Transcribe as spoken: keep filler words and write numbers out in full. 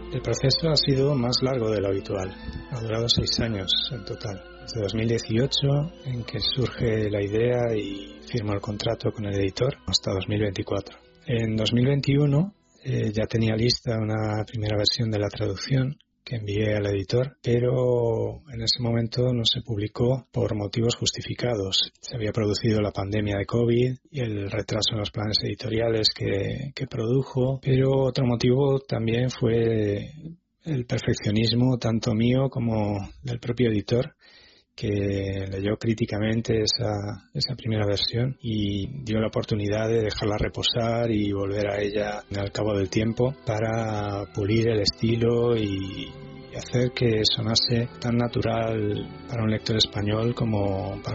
El proceso ha sido más largo de lo habitual. Ha durado seis años en total. Desde dos mil dieciocho, en que surge la idea y firmo el contrato con el editor, hasta dos mil veinticuatro. En dos mil veintiuno eh, ya tenía lista una primera versión de la traducción que envié al editor, pero en ese momento no se publicó por motivos justificados. Se había producido la pandemia de COVID y el retraso en los planes editoriales que, que produjo, pero otro motivo también fue el perfeccionismo tanto mío como del propio editor, que leyó críticamente esa, esa primera versión y dio la oportunidad de dejarla reposar y volver a ella al cabo del tiempo para pulir el estilo y hacer que sonase tan natural para un lector español como para